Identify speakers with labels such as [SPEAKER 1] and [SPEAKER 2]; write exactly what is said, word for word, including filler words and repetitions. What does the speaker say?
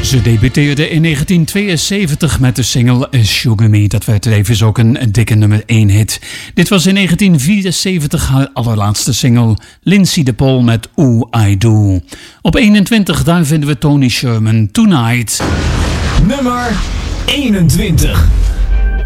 [SPEAKER 1] Ze debuteerde in negentien tweeënzeventig met de single Sugar Me. Dat werd tevens ook een dikke nummer één hit. Dit was in negentien vierenzeventig haar allerlaatste single. Lindsay DePaul met Ooh I Do. Op eenentwintig, daar vinden we Tony Sherman, Tonight.
[SPEAKER 2] Nummer eenentwintig.